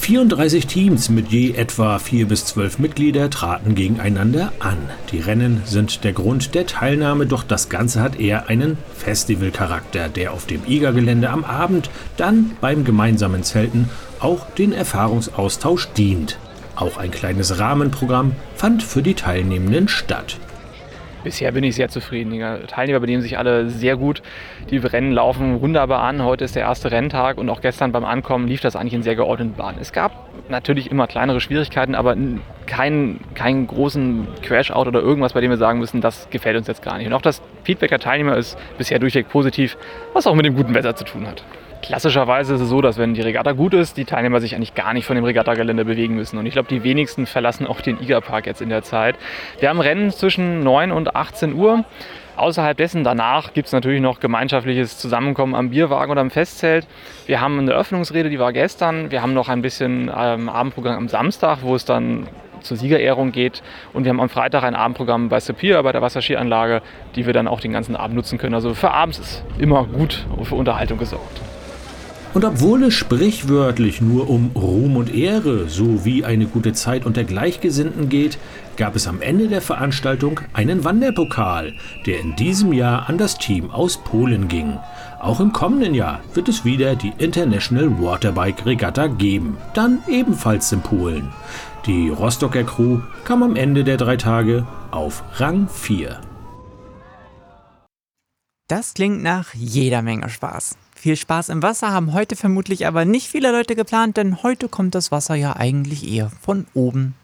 34 Teams mit je etwa 4 bis 12 Mitglieder traten gegeneinander an. Die Rennen sind der Grund der Teilnahme, doch das Ganze hat eher einen Festivalcharakter, der auf dem IGA-Gelände am Abend dann beim gemeinsamen Zelten auch den Erfahrungsaustausch dient. Auch ein kleines Rahmenprogramm fand für die Teilnehmenden statt. Bisher bin ich sehr zufrieden. Die Teilnehmer benehmen sich alle sehr gut. Die Rennen laufen wunderbar an. Heute ist der erste Renntag und auch gestern beim Ankommen lief das eigentlich in sehr geordneten Bahnen. Es gab natürlich immer kleinere Schwierigkeiten, aber keinen großen Crash-Out oder irgendwas, bei dem wir sagen müssen, das gefällt uns jetzt gar nicht. Und auch das Feedback der Teilnehmer ist bisher durchweg positiv, was auch mit dem guten Wetter zu tun hat. Klassischerweise ist es so, dass wenn die Regatta gut ist, die Teilnehmer sich eigentlich gar nicht von dem Regattagelände bewegen müssen. Und ich glaube, die wenigsten verlassen auch den IGA-Park jetzt in der Zeit. Wir haben Rennen zwischen 9 und 18 Uhr. Außerhalb dessen, danach gibt es natürlich noch gemeinschaftliches Zusammenkommen am Bierwagen oder am Festzelt. Wir haben eine Öffnungsrede, die war gestern. Wir haben noch ein bisschen Abendprogramm am Samstag, wo es dann zur Siegerehrung geht. Und wir haben am Freitag ein Abendprogramm bei Superior, bei der Wasserskianlage, die wir dann auch den ganzen Abend nutzen können. Also für abends ist immer gut für Unterhaltung gesorgt. Und obwohl es sprichwörtlich nur um Ruhm und Ehre sowie eine gute Zeit unter Gleichgesinnten geht, gab es am Ende der Veranstaltung einen Wanderpokal, der in diesem Jahr an das Team aus Polen ging. Auch im kommenden Jahr wird es wieder die International Waterbike Regatta geben, dann ebenfalls in Polen. Die Rostocker Crew kam am Ende der 3 Tage auf Rang 4. Das klingt nach jeder Menge Spaß. Viel Spaß im Wasser haben heute vermutlich aber nicht viele Leute geplant, denn heute kommt das Wasser ja eigentlich eher von oben